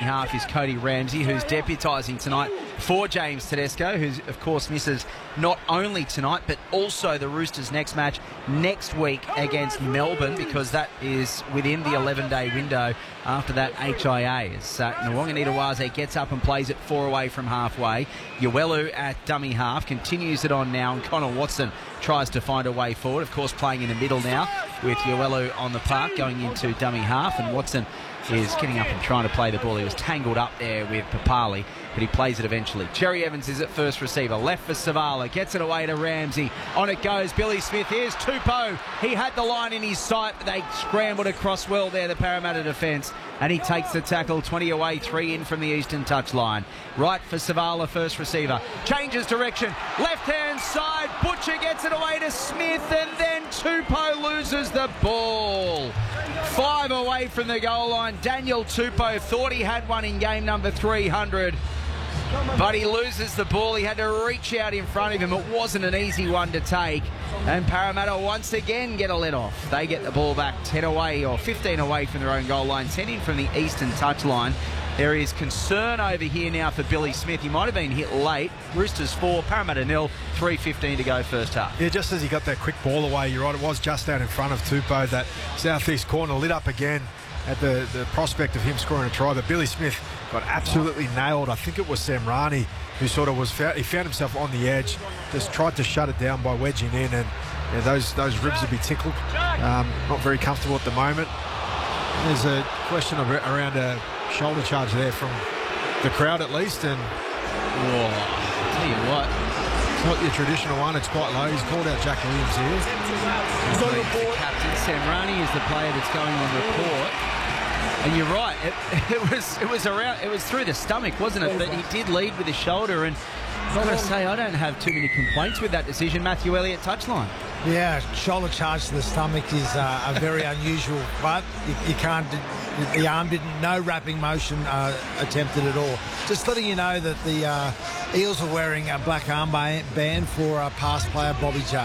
half is Cody Ramsey, who's deputising tonight for James Tedesco, who, of course, misses not only tonight, but also the Roosters' next match next week against Melbourne, because that is within the 11-day window after that HIA. As Nwanganita gets up and plays it 4 away from halfway. Uelu at dummy half, continues it on now, and Connor Watson tries to find a way forward. Of course, playing in the middle now with Uelu on the park, going into dummy half, and Watson is getting up and trying to play the ball. He was tangled up there with Papali, but he plays it eventually. Cherry Evans is at first receiver. Left for Savala. Gets it away to Ramsey. On it goes Billy Smith. Here's Tupou. He had the line in his sight, but they scrambled across well there, the Parramatta defence. And he takes the tackle. 20 away, 3 in from the eastern touchline. Right for Savala, first receiver. Changes direction. Left-hand side. Butcher gets it away to Smith, and then Tupou loses the ball. 5 away from the goal line. Daniel Tupou thought he had one in game number 300, but he loses the ball. He had to reach out in front of him. It wasn't an easy one to take, and Parramatta once again get a let off. They get the ball back 10 away or 15 away from their own goal line, 10 in from the eastern touchline. There is concern over here now for Billy Smith. He might have been hit late. Roosters 4, Parramatta 0, 3:15 to go first half. Yeah, just as he got that quick ball away, you're right, it was just out in front of Tupou. That southeast corner lit up again at the prospect of him scoring a try. But Billy Smith got absolutely nailed. I think it was Samrani who sort of he found himself on the edge, just tried to shut it down by wedging in, and yeah, those ribs would be tickled. Not very comfortable at the moment. There's a question around a shoulder charge there from the crowd at least, and tell you what, it's not your traditional one. It's quite low. He's called out Jack Williams here. The captain Samrani is the player that's going on report. And you're right, it was through the stomach, wasn't it? But he did lead with his shoulder, and I've got to say, I don't have too many complaints with that decision. Matthew Elliott, touchline. Yeah, shoulder charge to the stomach is a very unusual, but you can't. The arm no wrapping motion attempted at all. Just letting you know that the Eels are wearing a black armband for past player Bobby J.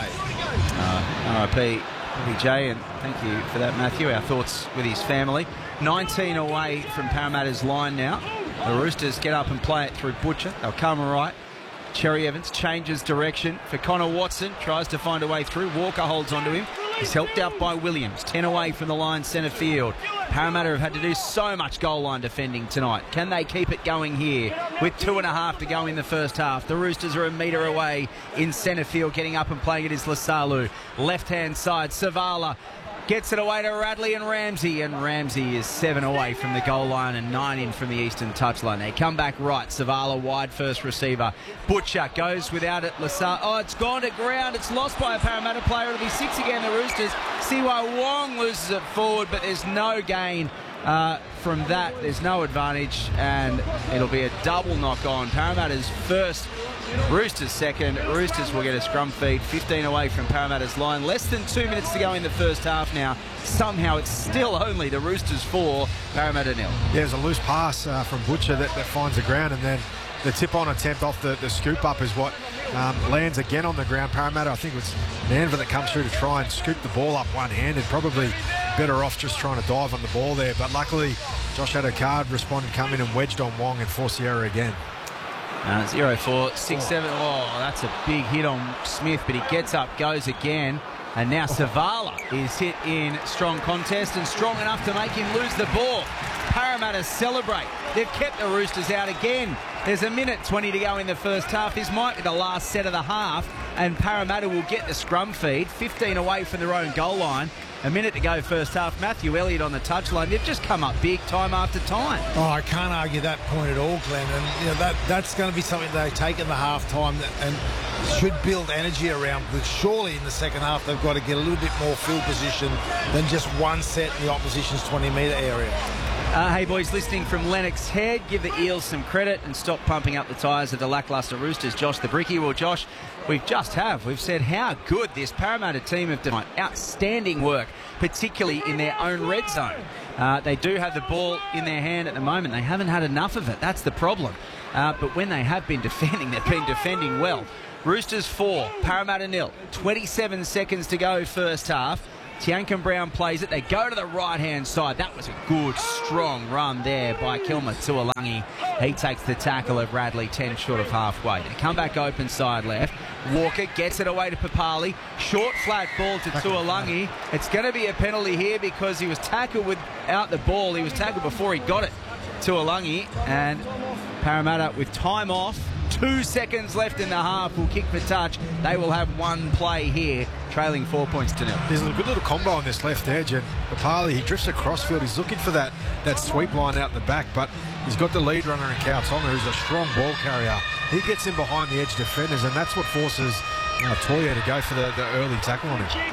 RIP Bobby J, and thank you for that, Matthew. Our thoughts with his family. 19 away from Parramatta's line now. The Roosters get up and play it through Butcher. They'll come right. Cherry Evans changes direction for Connor Watson. Tries to find a way through. Walker holds onto him. He's helped out by Williams. 10 away from the line, centre field. Parramatta have had to do so much goal line defending tonight. Can they keep it going here with 2.5 to go in the first half? The Roosters are a metre away in centre field. Getting up and playing it is Lasalu. Left-hand side, Savala gets it away to Radley and Ramsey is 7 away from the goal line and 9 in from the eastern touchline. They come back right. Savala wide, first receiver. Butcher goes without it. It's gone to ground. It's lost by a Parramatta player. It'll be 6 again, the Roosters. Siwa Wong loses it forward, but there's no gain from that. There's no advantage, and it'll be a double knock on. Parramatta's first, Roosters second. Roosters will get a scrum feed. 15 away from Parramatta's line. Less than 2 minutes to go in the first half now. Somehow it's still only the Roosters 4, Parramatta 0. Yeah, there's a loose pass from Butcher that finds the ground, and then the tip-on attempt off the scoop-up is what lands again on the ground. Parramatta, I think it was Nanva that comes through to try and scoop the ball up one-handed. Probably better off just trying to dive on the ball there. But luckily, Josh Addo-Carr responded, come in and wedged on Wong and forced the error again. 0-4, 6-7. Oh, that's a big hit on Smith, but he gets up, goes again. And now Savala is hit in strong contest and strong enough to make him lose the ball. Parramatta celebrate. They've kept the Roosters out again. There's 1:20 to go in the first half. This might be the last set of the half, and Parramatta will get the scrum feed. 15 away from their own goal line. 1 minute to go first half. Matthew Elliott on the touchline. They've just come up big time after time. Oh, I can't argue that point at all, Glenn. And that's going to be something they take in the half time and should build energy around. But surely in the second half they've got to get a little bit more field position than just one set in the opposition's 20-metre area. Hey boys, listening from Lennox Head, give the Eels some credit and stop pumping up the tyres of the lacklustre Roosters. Josh the Bricky. Well, Josh, we've said how good this Parramatta team have done. Outstanding work, particularly in their own red zone. They do have the ball in their hand at the moment. They haven't had enough of it. That's the problem. But when they have been defending, they've been defending well. Roosters 4, Parramatta 0. 27 seconds to go first half. Tiankin Brown plays it. They go to the right-hand side. That was a good, strong run there by Kilmer Tuolangi. He takes the tackle of Radley 10 short of halfway. They come back open side left. Walker gets it away to Papali. Short flat ball to Tuolangi. It's going to be a penalty here because he was tackled without the ball. He was tackled before he got it. Tuolangi, and Parramatta with time off. 2 seconds left in the half will kick for touch. They will have one play here, trailing 4 points to nil. There's a good little combo on this left edge, and Papali, he drifts across field. He's looking for that sweep line out the back, but he's got the lead runner in Kautonga, who's a strong ball carrier. He gets in behind the edge defenders, and that's what forces Toya to go for the early tackle on him.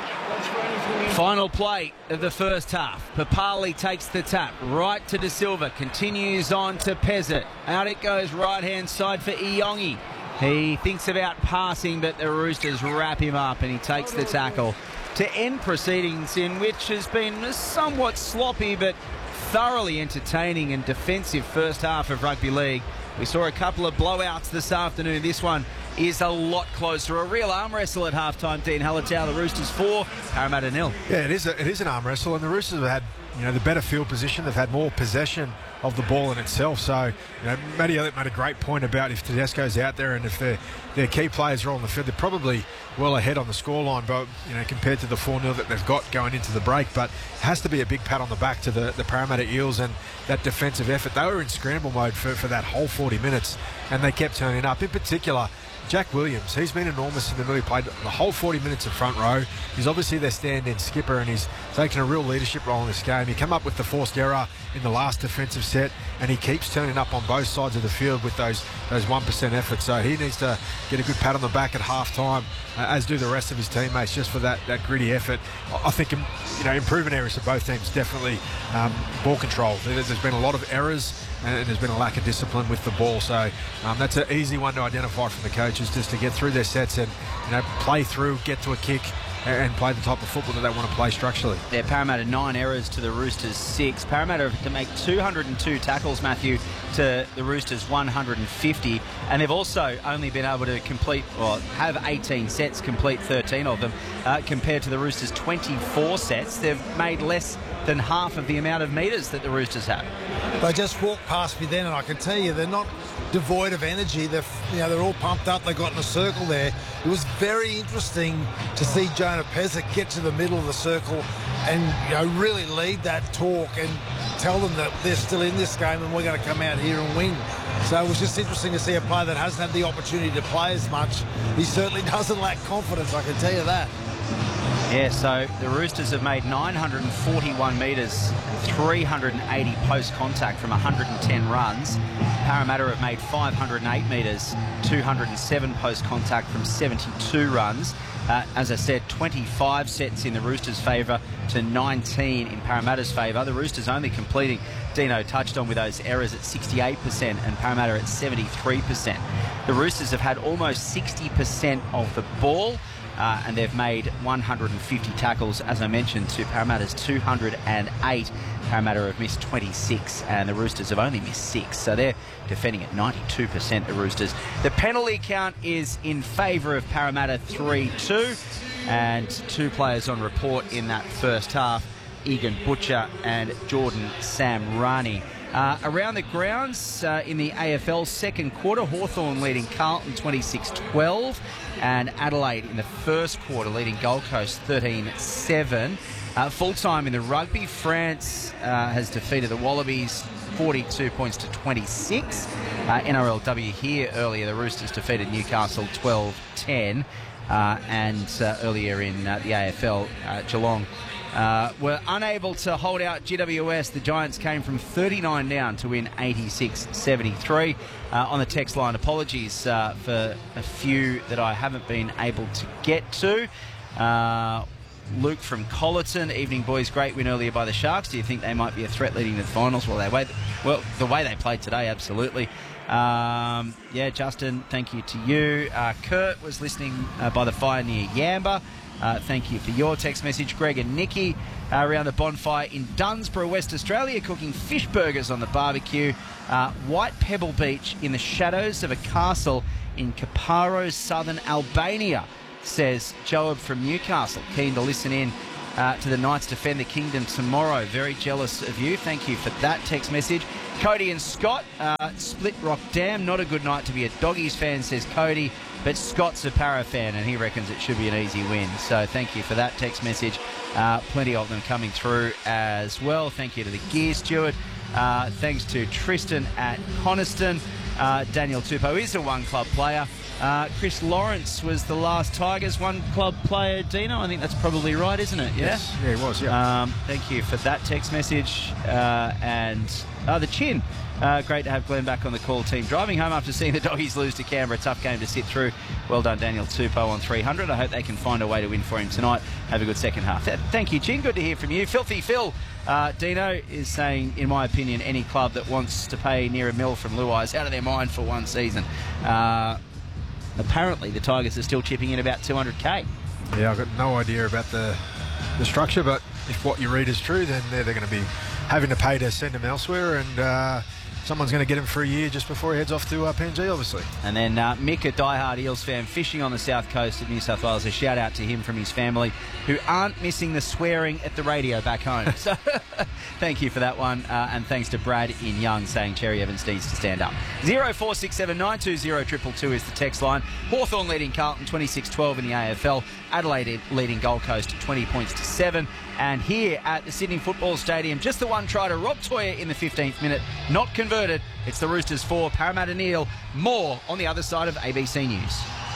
Final play of the first half. Papali takes the tap right to De Silva, continues on to Pezzett. Out it goes right-hand side for Iongi. He thinks about passing, but the Roosters wrap him up and he takes the tackle to end proceedings in which has been a somewhat sloppy but thoroughly entertaining and defensive first half of rugby league. We saw a couple of blowouts this afternoon. This one is a lot closer. A real arm wrestle at halftime. Dean Hallertau, the Roosters 4, Parramatta 0. Yeah, it is an arm wrestle, and the Roosters have had the better field position. They've had more possession of the ball in itself. So, Matty Elliott made a great point about if Tedesco's out there and if their key players are on the field, they're probably well ahead on the scoreline, but compared to the 4-0 that they've got going into the break. But it has to be a big pat on the back to the Parramatta Eels and that defensive effort. They were in scramble mode for that whole 40 minutes, and they kept turning up. In particular, Jack Williams, he's been enormous in the middle. He played the whole 40 minutes in front row. He's obviously their stand-in skipper, and he's taken a real leadership role in this game. He came up with the forced error in the last defensive set, and he keeps turning up on both sides of the field with those 1% efforts. So he needs to get a good pat on the back at half-time, as do the rest of his teammates, just for that gritty effort. I think improvement areas for both teams, definitely ball control. There's been a lot of errors, and there's been a lack of discipline with the ball. So that's an easy one to identify from the coaches, just to get through their sets and play through, get to a kick, and play the type of football that they want to play structurally. Yeah, Parramatta 9 errors to the Roosters 6. Parramatta have to make 202 tackles, Matthew, to the Roosters 150, and they've also only been able to have 18 sets, complete 13 of them, compared to the Roosters 24 sets. They've made less than half of the amount of metres that the Roosters have. They just walked past me then, and I can tell you they're not devoid of energy. They're all pumped up. They got in a circle there. It was very interesting to see Jonah Pezzett get to the middle of the circle and really lead that talk and tell them that they're still in this game and we're going to come out here and win. So it was just interesting to see a player that hasn't had the opportunity to play as much. He certainly doesn't lack confidence, I can tell you that. Yeah, so the Roosters have made 941 metres and 380 post-contact from 110 runs. Parramatta have made 508 metres, 207 post-contact from 72 runs. As I said, 25 sets in the Roosters' favour to 19 in Parramatta's favour. The Roosters only completing, Dino touched on with those errors, at 68% and Parramatta at 73%. The Roosters have had almost 60% of the ball. And they've made 150 tackles, as I mentioned, to Parramatta's 208. Parramatta have missed 26, and the Roosters have only missed 6. So they're defending at 92%, the Roosters. The penalty count is in favour of Parramatta 3-2, and 2 players on report in that first half, Egan Butcher and Jordan Samrani. Around the grounds in the AFL second quarter, Hawthorn leading Carlton 26-12, and Adelaide in the first quarter leading Gold Coast 13-7. Full-time in the rugby, France has defeated the Wallabies 42 points to 26. NRLW here earlier, the Roosters defeated Newcastle 12-10, and earlier in the AFL, Geelong were unable to hold out GWS. The Giants came from 39 down to win 86-73. On the text line, apologies for a few that I haven't been able to get to. Luke from Colleton, evening boys, great win earlier by the Sharks. Do you think they might be a threat leading to the finals? Well, the way they played today, absolutely. Yeah, Justin, thank you to you. Kurt was listening by the fire near Yamba. Thank you for your text message. Greg and Nikki around the bonfire in Dunsborough, West Australia, cooking fish burgers on the barbecue. White Pebble Beach in the shadows of a castle in Caparo, southern Albania, says Joab from Newcastle. Keen to listen in to the Knights defend the Kingdom tomorrow. Very jealous of you. Thank you for that text message. Cody and Scott, Split Rock Dam. Not a good night to be a Doggies fan, says Cody, but Scott's a Para fan and he reckons it should be an easy win. So thank you for that text message. Plenty of them coming through as well. Thank you to the Gear Steward. Thanks to Tristan at Coniston. Daniel Tupou is a one-club player. Chris Lawrence was the last Tigers one-club player, Dino. I think that's probably right, isn't it? Yeah? Yes, yeah, he was, yeah. Thank you for that text message. And the Chin. Great to have Glenn back on the call team. Driving home after seeing the Doggies lose to Canberra. Tough game to sit through. Well done, Daniel Tupou on 300. I hope they can find a way to win for him tonight. Have a good second half. Thank you, Chin. Good to hear from you. Filthy Phil, Dino, is saying, in my opinion, any club that wants to pay near $1 million from Luai is out of their mind for one season. Apparently, the Tigers are still chipping in about $200K. Yeah, I've got no idea about the structure, but if what you read is true, then they're going to be having to pay to send him elsewhere, and someone's going to get him for a year just before he heads off to PNG, obviously. And then Mick, a diehard Eels fan, fishing on the south coast of New South Wales. A shout out to him from his family, who aren't missing the swearing at the radio back home. So thank you for that one. And thanks to Brad in Young saying Cherry Evans needs to stand up. 0467 920 222 is the text line. Hawthorn leading Carlton 26-12 in the AFL. Adelaide leading Gold Coast 20 points to 7. And here at the Sydney Football Stadium, just the one try to Rob Toyer in the 15th minute, not converted. It's the Roosters 4, Parramatta 0. More on the other side of ABC News.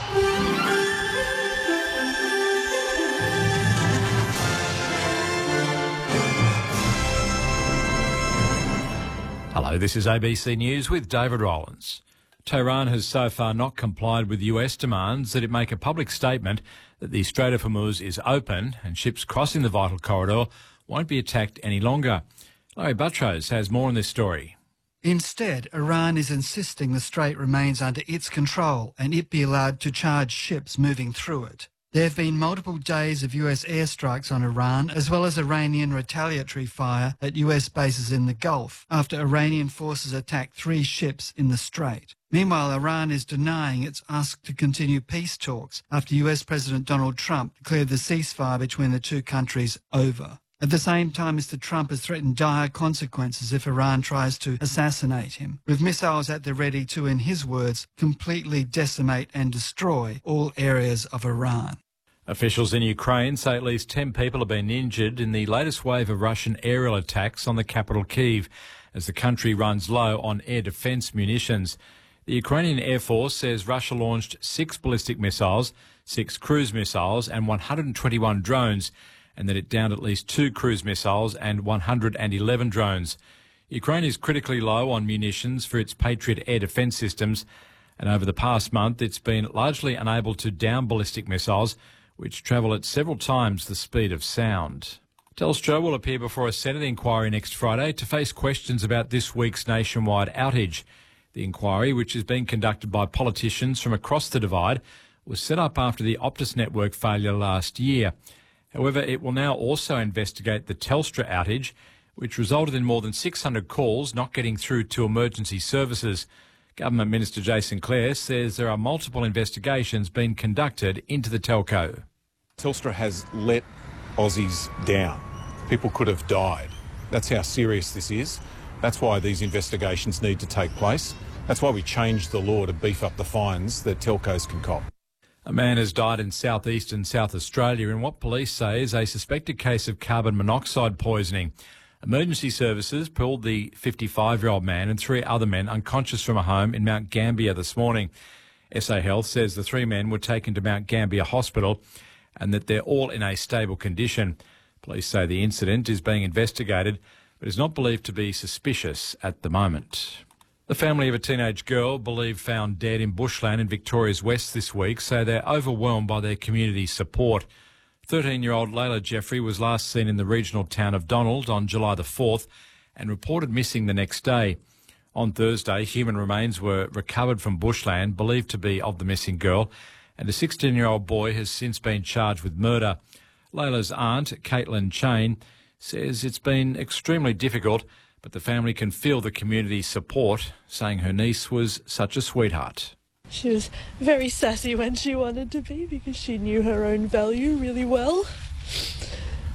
Hello, this is ABC News with David Rowlands. Tehran has so far not complied with US demands that it make a public statement that the Strait of Hormuz is open and ships crossing the vital corridor won't be attacked any longer. Larry Buttrose has more on this story. Instead, Iran is insisting the strait remains under its control and it be allowed to charge ships moving through it. There have been multiple days of US airstrikes on Iran, as well as Iranian retaliatory fire at US bases in the Gulf, after Iranian forces attacked 3 ships in the strait. Meanwhile, Iran is denying it's asked to continue peace talks after US President Donald Trump declared the ceasefire between the two countries over. At the same time, Mr. Trump has threatened dire consequences if Iran tries to assassinate him, with missiles at the ready to, in his words, completely decimate and destroy all areas of Iran. Officials in Ukraine say at least 10 people have been injured in the latest wave of Russian aerial attacks on the capital Kyiv, as the country runs low on air defence munitions. The Ukrainian Air Force says Russia launched 6 ballistic missiles, 6 cruise missiles and 121 drones, and that it downed at least 2 cruise missiles and 111 drones. Ukraine is critically low on munitions for its Patriot air defence systems, and over the past month it's been largely unable to down ballistic missiles, which travel at several times the speed of sound. Telstra will appear before a Senate inquiry next Friday to face questions about this week's nationwide outage. The inquiry, which is being conducted by politicians from across the divide, was set up after the Optus network failure last year. However, it will now also investigate the Telstra outage, which resulted in more than 600 calls not getting through to emergency services. Government Minister Jason Clare says there are multiple investigations being conducted into the telco. Telstra has let Aussies down. People could have died. That's how serious this is. That's why these investigations need to take place. That's why we changed the law to beef up the fines that telcos can cop. A man has died in southeast and South Australia in what police say is a suspected case of carbon monoxide poisoning. Emergency services pulled the 55-year-old man and 3 other men unconscious from a home in Mount Gambier this morning. SA Health says the 3 men were taken to Mount Gambier Hospital and that they're all in a stable condition. Police say the incident is being investigated but is not believed to be suspicious at the moment. The family of a teenage girl believed found dead in bushland in Victoria's West this week say they're overwhelmed by their community support. 13-year-old Layla Jeffrey was last seen in the regional town of Donald on July the 4th and reported missing the next day. On Thursday, human remains were recovered from bushland believed to be of the missing girl, and a 16-year-old boy has since been charged with murder. Layla's aunt, Caitlin Chain, says it's been extremely difficult, but the family can feel the community support, saying her niece was such a sweetheart. She was very sassy when she wanted to be because she knew her own value really well.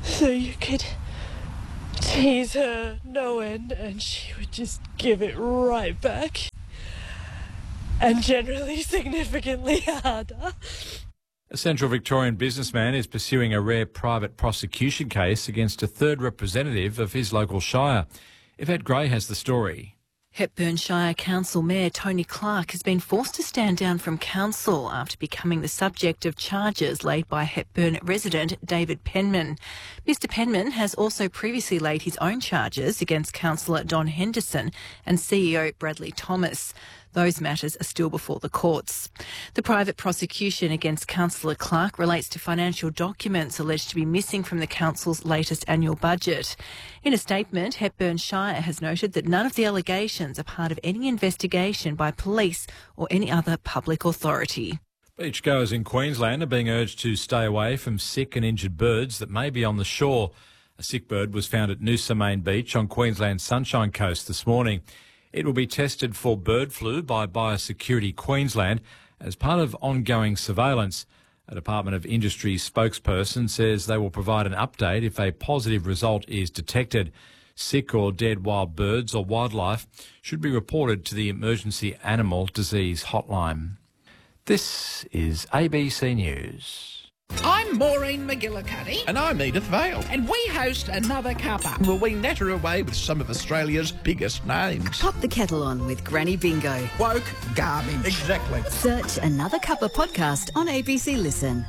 So you could tease her no end and she would just give it right back. And generally significantly harder. A Central Victorian businessman is pursuing a rare private prosecution case against a third representative of his local shire. Yvette Gray has the story. Hepburn Shire Council Mayor Tony Clark has been forced to stand down from council after becoming the subject of charges laid by Hepburn resident David Penman. Mr Penman has also previously laid his own charges against Councillor Don Henderson and CEO Bradley Thomas. Those matters are still before the courts. The private prosecution against Councillor Clark relates to financial documents alleged to be missing from the council's latest annual budget. In a statement, Hepburn Shire has noted that none of the allegations are part of any investigation by police or any other public authority. Beachgoers in Queensland are being urged to stay away from sick and injured birds that may be on the shore. A sick bird was found at Noosa Main Beach on Queensland's Sunshine Coast this morning. It will be tested for bird flu by Biosecurity Queensland as part of ongoing surveillance. A Department of Industry spokesperson says they will provide an update if a positive result is detected. Sick or dead wild birds or wildlife should be reported to the Emergency Animal Disease Hotline. This is ABC News. I'm Maureen McGillicuddy. And I'm Edith Vale. And we host Another Cuppa, Well, we natter away with some of Australia's biggest names. Pop the kettle on with Granny Bingo. Woke garbage. Exactly. Search Another Cuppa podcast on ABC Listen.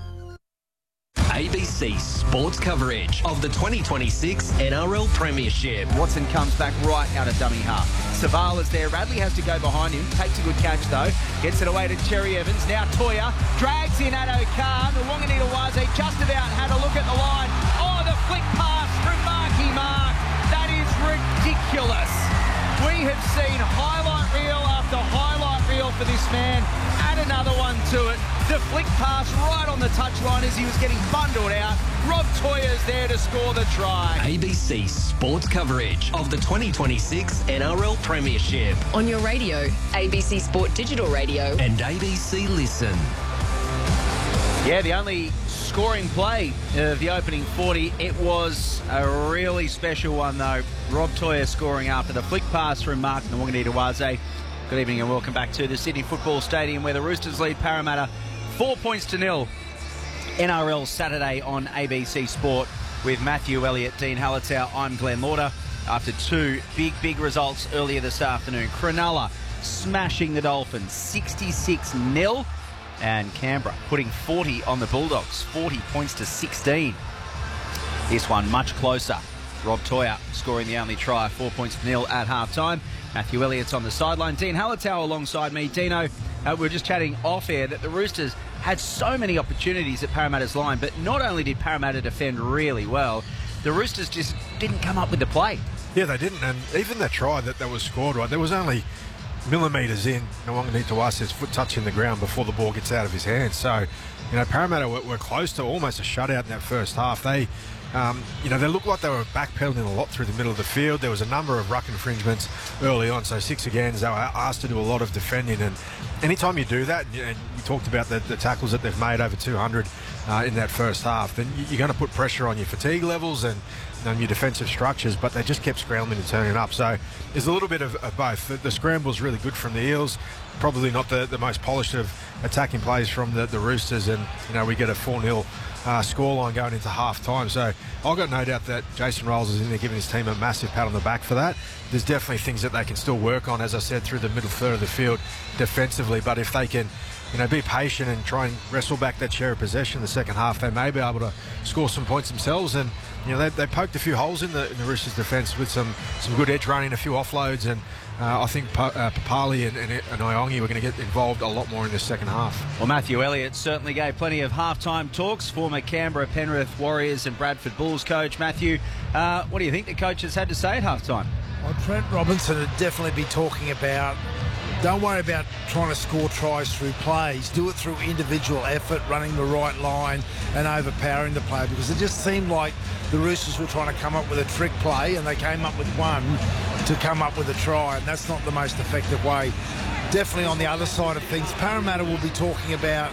ABC sports coverage of the 2026 NRL Premiership. Watson comes back right out of dummy half. Savala's there. Radley has to go behind him. Takes a good catch, though. Gets it away to Cherry Evans. Now Toya drags in Addo Carr. Nwangani-Tawaze just about had a look at the line. Oh, the flick pass from Marky Mark. That is ridiculous. We have seen highlight reel after highlight reel for this man. Add another one to it. The flick pass right on the touchline as he was getting bundled out. Rob Toya's there to score the try. ABC sports coverage of the 2026 NRL Premiership. On your radio, ABC Sport Digital Radio. And ABC Listen. Yeah, the only scoring play of the opening 40. It was a really special one, though. Rob Toya scoring after the flick pass from Mark Nwangani-Tawaze. Good evening and welcome back to the Sydney Football Stadium where the Roosters lead Parramatta 4-0. NRL Saturday on ABC Sport with Matthew Elliott, Dean Hallertau. I'm Glenn Lauder. After two big results earlier this afternoon. Cronulla smashing the Dolphins 66-0 and Canberra putting 40 on the Bulldogs, 40 points to 16. This one much closer. Rob Toya scoring the only try, 4-0 at half-time. Matthew Elliott's on the sideline. Dean Hallertau alongside me. Dino, we were just chatting off air that the Roosters had so many opportunities at Parramatta's line, but not only did Parramatta defend really well, the Roosters just didn't come up with the play. Yeah, they didn't, and even that try that was scored, right, there was only millimetres in Nwangani-Tawaze's foot touching the ground before the ball gets out of his hands. So, Parramatta were close to almost a shutout in that first half. They looked like they were backpedaling a lot through the middle of the field. There was a number of ruck infringements early on, so 6 agains. They were asked to do a lot of defending, and anytime you do that, and you talked about the tackles that they've made, over 200 in that first half, then you're going to put pressure on your fatigue levels and your defensive structures, but they just kept scrambling and turning up. So there's a little bit of both. The scramble's really good from the Eels, probably not the most polished of attacking plays from the Roosters, and we get a 4-0 scoreline going into half-time. So I've got no doubt that Jason Rolls is in there giving his team a massive pat on the back for that. There's definitely things that they can still work on, as I said, through the middle third of the field defensively, but if they can be patient and try and wrestle back that share of possession in the second half, they may be able to score some points themselves. And they poked a few holes in the Roosters' defence with some good edge running, a few offloads, and I think Papali and Iongi were going to get involved a lot more in the second half. Well, Matthew Elliott certainly gave plenty of half-time talks. Former Canberra, Penrith Warriors and Bradford Bulls coach. Matthew, what do you think the coaches had to say at half-time? Well, Trent Robinson would definitely be talking about, don't worry about trying to score tries through plays. Do it through individual effort, running the right line and overpowering the player, because it just seemed like the Roosters were trying to come up with a trick play and they came up with one to come up with a try, and that's not the most effective way. Definitely on the other side of things, Parramatta will be talking about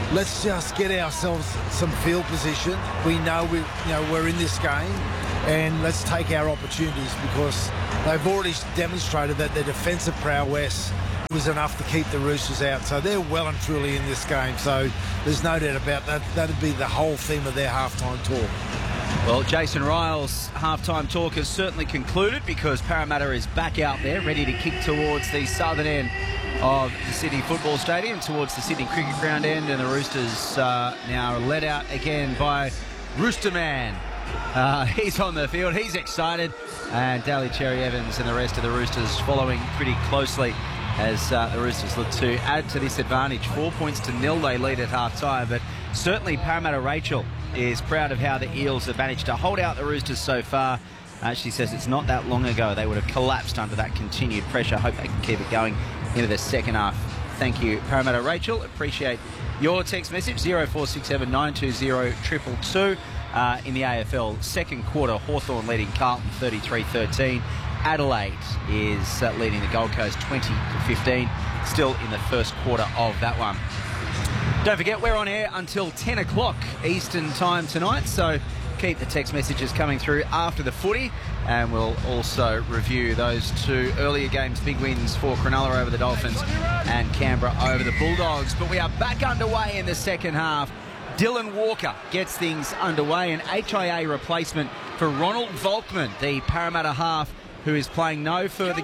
let's just get ourselves some field position. We know we're in this game, and let's take our opportunities, because they've already demonstrated that their defensive prowess was enough to keep the Roosters out. So they're well and truly in this game. So there's no doubt about that. That'd be the whole theme of their halftime talk. Well, Jason Ryle's halftime talk has certainly concluded, because Parramatta is back out there ready to kick towards the southern end of the Sydney Football Stadium, towards the Sydney Cricket Ground end, and the Roosters now led out again by Roosterman. He's on the field, he's excited, and Daly Cherry Evans and the rest of the Roosters following pretty closely as the Roosters look to add to this advantage. 4 points to nil they lead at half-time, but certainly Parramatta Rachel is proud of how the Eels have managed to hold out the Roosters so far. She says it's not that long ago they would have collapsed under that continued pressure. Hope they can keep it going into the second half. Thank you, Parramatta Rachel. Appreciate your text message, 0467 920 222. In the AFL, second quarter, Hawthorn leading Carlton 33-13. Adelaide is leading the Gold Coast 20-15. Still in the first quarter of that one. Don't forget, we're on air until 10 o'clock Eastern time tonight, so keep the text messages coming through after the footy, and we'll also review those two earlier games, big wins for Cronulla over the Dolphins and Canberra over the Bulldogs. But we are back underway in the second half. Dylan Walker gets things underway, an HIA replacement for Ronald Volkman, the Parramatta half, who is playing no further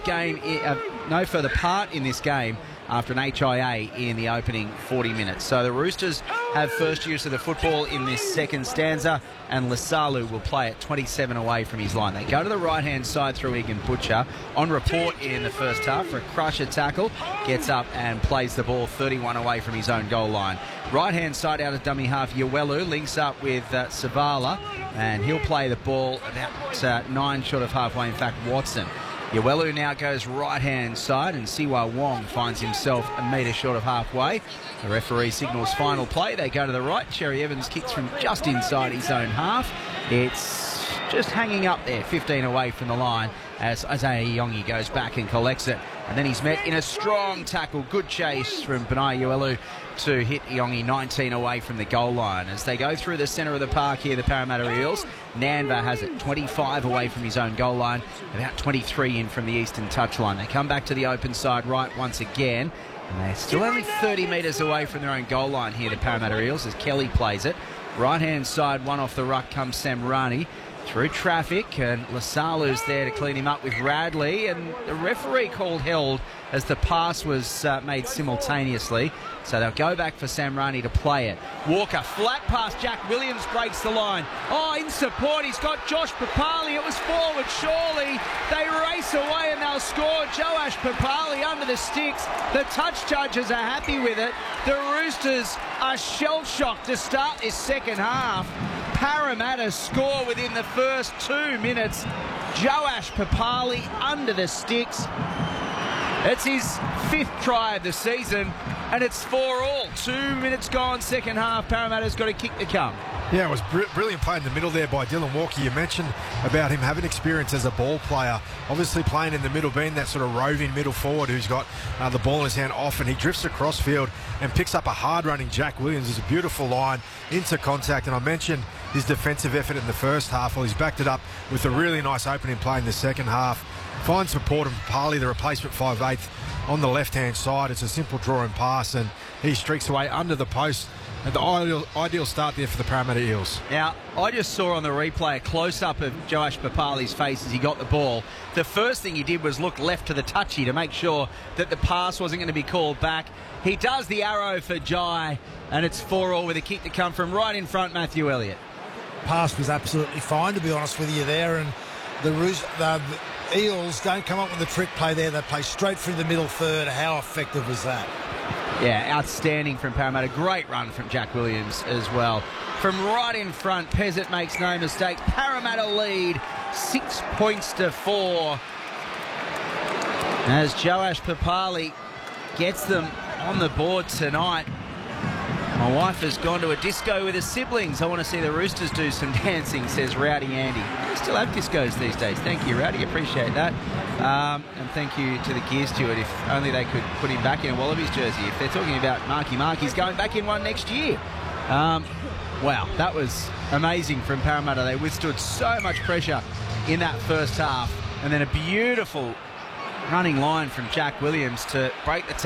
part in this game after an HIA in the opening 40 minutes. So the Roosters have first use of the football in this second stanza, and Lasalu will play at 27 away from his line. They go to the right-hand side through Egan Butcher. On report in the first half for a crusher tackle. Gets up and plays the ball 31 away from his own goal line. Right-hand side out of dummy half, Yawelu links up with Savala, and he'll play the ball about 9 short of halfway. In fact, Watson. Yawelu now goes right-hand side, and Siwa Wong finds himself a metre short of halfway. The referee signals final play. They go to the right. Cherry Evans kicks from just inside his own half. It's just hanging up there, 15 away from the line, as Isaiah Yongi goes back and collects it. And then he's met in a strong tackle. Good chase from Benai Yawelu to hit Yongi 19 away from the goal line. As they go through the centre of the park here, the Parramatta Eels, Nanva has it 25 away from his own goal line, about 23 in from the eastern touchline. They come back to the open side right once again, and they're still only 30 metres away from their own goal line here, the Parramatta Eels, as Kelly plays it. Right-hand side, one off the ruck comes Samrani. Through traffic, and Lasalu's there to clean him up with Radley, and the referee called held as the pass was made simultaneously, so they'll go back for Samrani to play it. Walker, flat pass, Jack Williams breaks the line. Oh, in support, he's got Josh Papali. It was forward, surely. They race away and they'll score. Joash Papali under the sticks. The touch judges are happy with it. The Roosters are shell-shocked to start this second half. Parramatta score within the first 2 minutes. Joash Papali under the sticks. It's his 5th try of the season, and it's 4-all. 2 minutes gone, second half. Parramatta's got a kick to come. Yeah, it was brilliant play in the middle there by Dylan Walker. You mentioned about him having experience as a ball player, obviously playing in the middle, being that sort of roving middle forward who's got the ball in his hand often. He drifts across field and picks up a hard-running Jack Williams. It's a beautiful line into contact, and I mentioned his defensive effort in the first half. Well, he's backed it up with a really nice opening play in the second half. Finds support from Papali, the replacement 5'8", on the left-hand side. It's a simple draw and pass, and he streaks away under the post. And the ideal start there for the Parramatta Eels. Now, I just saw on the replay a close-up of Joash Papali's face as he got the ball. The first thing he did was look left to the touchy to make sure that the pass wasn't going to be called back. He does the arrow for Jai, and it's 4-all with a kick to come from right in front, Matthew Elliott. Pass was absolutely fine, to be honest with you there, and the Eels don't come up with a trick play there. They play straight through the middle third. How effective was that? Yeah, outstanding from Parramatta. Great run from Jack Williams as well. From right in front, Pezzett makes no mistakes. Parramatta lead 6 points to 4. As Joash Papali gets them on the board tonight. My wife has gone to a disco with her siblings. I want to see the Roosters do some dancing, says Rowdy Andy. We still have discos these days. Thank you, Rowdy. Appreciate that. And thank you to the gear steward. If only they could put him back in a Wallabies jersey. If they're talking about Marky, he's going back in one next year. Wow, that was amazing from Parramatta. They withstood so much pressure in that first half. And then a beautiful running line from Jack Williams to break the